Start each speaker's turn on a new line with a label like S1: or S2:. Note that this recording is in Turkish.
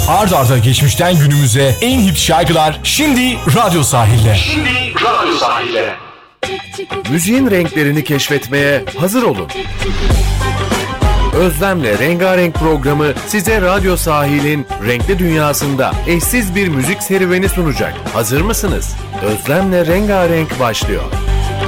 S1: Ard arda geçmişten günümüze en hit şarkılar şimdi Radyo Sahil'de.
S2: Müziğin renklerini keşfetmeye hazır olun. Özlem'le Rengarenk programı size Radyo Sahil'in renkli dünyasında eşsiz bir müzik serüveni sunacak. Hazır mısınız? Özlem'le Rengarenk başlıyor.